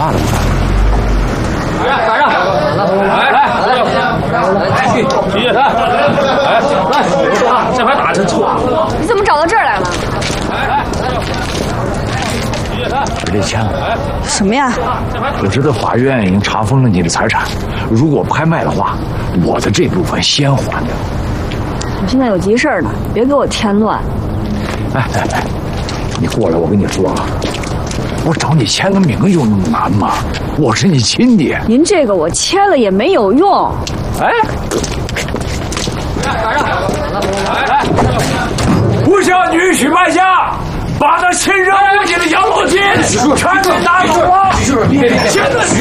发了。 打上！来，徐叶山，来，这牌打真错。 你怎么找到这儿来了？ 李强， 什么呀？ 我知道法院已经查封了你的财产，如果拍卖的话，我的这部分先还的。 我现在有急事呢，别给我添乱。 哎，你过来，我跟你说啊，我找你签个名有那么难吗？我是你亲爹。 您这个我签了也没有用。 哎， 打上！来， 不向女婿卖下，把那亲人无尽的养老金全给拿走了。现在。